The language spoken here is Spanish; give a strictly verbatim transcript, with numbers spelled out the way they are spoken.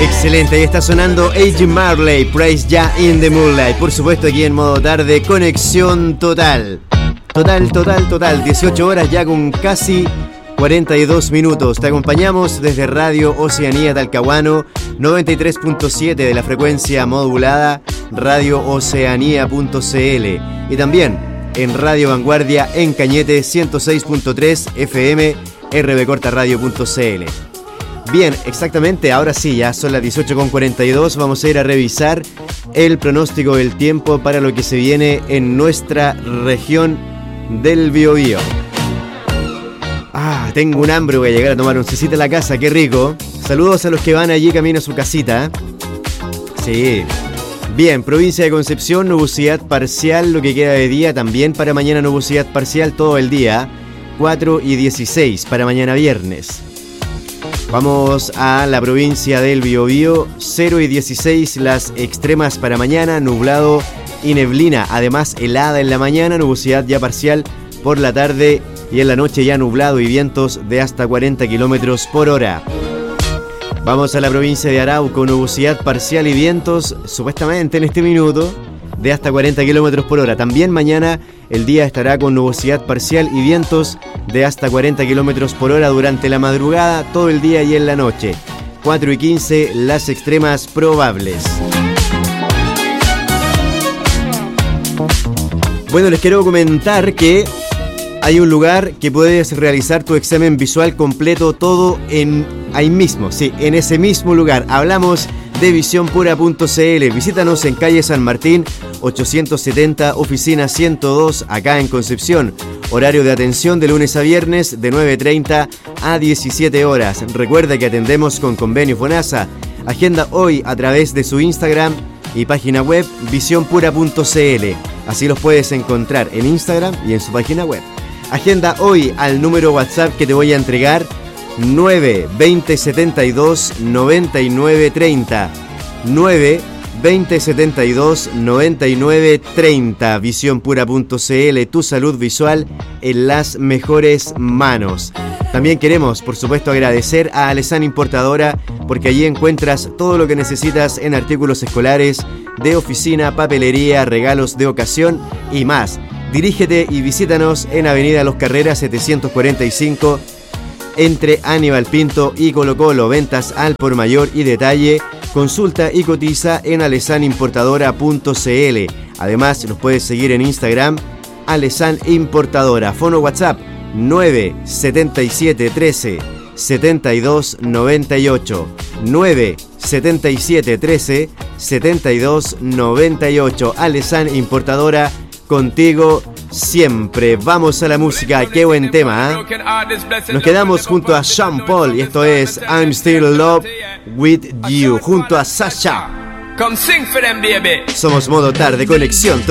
Excelente, ahí está sonando A J Marley, Praise Ya in the Moonlight. Por supuesto, aquí en modo tarde, conexión total. Total, total, total. dieciocho horas ya con casi cuarenta y dos minutos. Te acompañamos desde Radio Oceanía Talcahuano, noventa y tres punto siete de la frecuencia modulada, radio oceanía punto c l. Y también en Radio Vanguardia en Cañete, ciento seis punto tres F M, r b corta radio punto c l. Bien, exactamente, ahora sí, ya son las dieciocho con cuarenta y dos. Vamos a ir a revisar el pronóstico del tiempo para lo que se viene en nuestra región del Biobío. Ah, tengo un hambre, voy a llegar a tomar un cecito a la casa, qué rico. Saludos a los que van allí camino a su casita. Sí. Bien, provincia de Concepción, nubosidad parcial, lo que queda de día. También para mañana nubosidad parcial todo el día. cuatro y dieciséis para mañana viernes. Vamos a la provincia del Biobío, cero y dieciséis las extremas para mañana, nublado y neblina, además helada en la mañana, nubosidad ya parcial por la tarde y en la noche ya nublado y vientos de hasta cuarenta kilómetros por hora. Vamos a la provincia de Arauco, nubosidad parcial y vientos supuestamente en este minuto de hasta cuarenta kilómetros por hora. También mañana el día estará con nubosidad parcial y vientos de hasta cuarenta kilómetros por hora durante la madrugada, todo el día y en la noche. cuatro y quince las extremas probables. Bueno, les quiero comentar que hay un lugar que puedes realizar tu examen visual completo todo en ahí mismo, sí, en ese mismo lugar. Hablamos de visión pura punto c l. Visítanos en calle San Martín, ochocientos setenta, oficina ciento dos, acá en Concepción. Horario de atención de lunes a viernes de nueve treinta a diecisiete horas. Recuerda que atendemos con convenio FONASA. Agenda hoy a través de su Instagram y página web visión pura punto c l. Así los puedes encontrar en Instagram y en su página web. Agenda hoy al número WhatsApp que te voy a entregar, nueve veinte setenta y dos noventa y nueve treinta. nueve veinte setenta y dos noventa y nueve treinta. visión pura punto c l, tu salud visual en las mejores manos. También queremos, por supuesto, agradecer a Alesan Importadora, porque allí encuentras todo lo que necesitas en artículos escolares, de oficina, papelería, regalos de ocasión y más. Dirígete y visítanos en Avenida Los Carreras setecientos cuarenta y cinco, entre Aníbal Pinto y Colo Colo. Ventas al por mayor y detalle. Consulta y cotiza en alesan importadora punto c l. Además, los puedes seguir en Instagram, Alesan Importadora. Fono WhatsApp nueve setenta y siete trece setenta y dos noventa y ocho. nueve setenta y siete trece setenta y dos noventa y ocho. Alesan Importadora, contigo siempre. Vamos a la música, qué buen tema, ¿eh? Nos quedamos junto a Sean Paul y esto es I'm Still in Love with You, junto a Sasha. Somos Modo Tarde, conexión.